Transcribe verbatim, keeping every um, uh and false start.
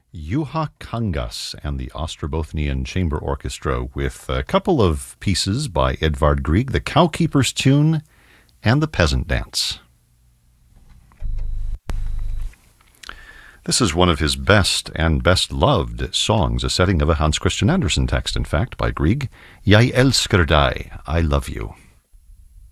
Juha Kangas and the Ostrobothnian Chamber Orchestra with a couple of pieces by Edvard Grieg, the Cowkeeper's Tune and the Peasant Dance. This is one of his best and best loved songs, a setting of a Hans Christian Andersen text, in fact, by Grieg. Jeg elsker deg, I love you.